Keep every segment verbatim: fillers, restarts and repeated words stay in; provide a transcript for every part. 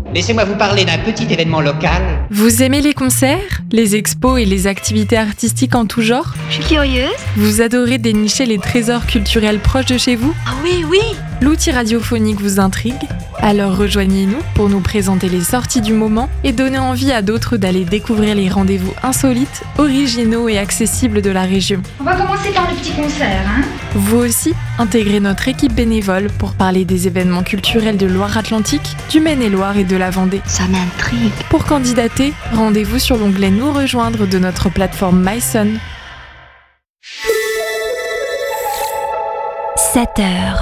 Laissez-moi vous parler d'un petit événement local. Vous aimez les concerts, les expos et les activités artistiques en tout genre ? Je suis curieuse. Vous adorez dénicher les trésors culturels proches de chez vous ? Ah oui, oui. L'outil radiophonique vous intrigue ? Alors rejoignez-nous pour nous présenter les sorties du moment et donner envie à d'autres d'aller découvrir les rendez-vous insolites, originaux et accessibles de la région. On va commencer par le petit concert, hein ? Vous aussi, intégrez notre équipe bénévole pour parler des événements culturels de Loire-Atlantique, du Maine-et-Loire et de la Vendée. Ça m'intrigue. Pour candidater, rendez-vous sur l'onglet Nous rejoindre de notre plateforme MySun. sept heures.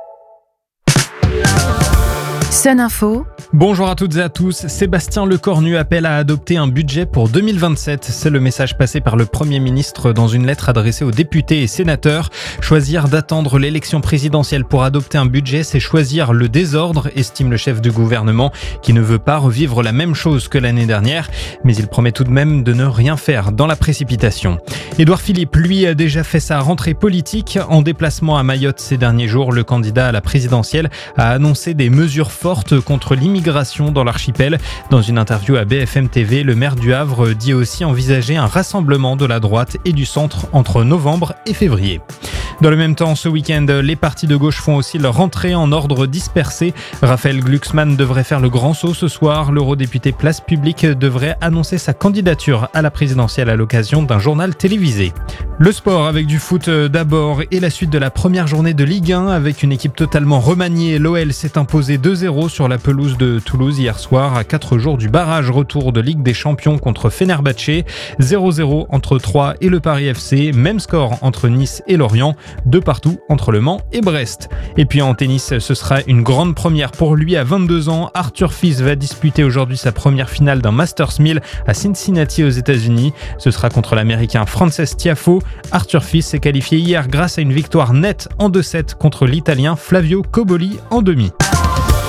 Sun Info. Bonjour à toutes et à tous, Sébastien Lecornu appelle à adopter un budget pour deux mille vingt-sept. C'est le message passé par le Premier ministre dans une lettre adressée aux députés et sénateurs. Choisir d'attendre l'élection présidentielle pour adopter un budget, c'est choisir le désordre, estime le chef du gouvernement, qui ne veut pas revivre la même chose que l'année dernière. Mais il promet tout de même de ne rien faire dans la précipitation. Édouard Philippe, lui, a déjà fait sa rentrée politique. En déplacement à Mayotte ces derniers jours, le candidat à la présidentielle a annoncé des mesures fortes contre l'immigration dans l'archipel. Dans une interview à B F M T V, le maire du Havre dit aussi envisager un rassemblement de la droite et du centre entre novembre et février. Dans le même temps, ce week-end, les partis de gauche font aussi leur rentrée en ordre dispersé. Raphaël Glucksmann devrait faire le grand saut ce soir. L'eurodéputé Place Publique devrait annoncer sa candidature à la présidentielle à l'occasion d'un journal télévisé. Le sport avec du foot d'abord et la suite de la première journée de Ligue un avec une équipe totalement remaniée. L'O L s'est imposé deux zéro sur la pelouse de Toulouse hier soir à quatre jours du barrage retour de Ligue des Champions contre Fenerbahçe. zéro zéro entre Troyes et le Paris F C. Même score entre Nice et Lorient. Deux partout entre Le Mans et Brest. Et puis en tennis, ce sera une grande première pour lui à vingt-deux ans. Arthur Fils va disputer aujourd'hui sa première finale d'un Masters mille à Cincinnati aux États-Unis. Ce sera contre l'Américain Frances Tiafoe. Arthur Fils s'est qualifié hier grâce à une victoire nette en deux sept contre l'Italien Flavio Cobolli en demi.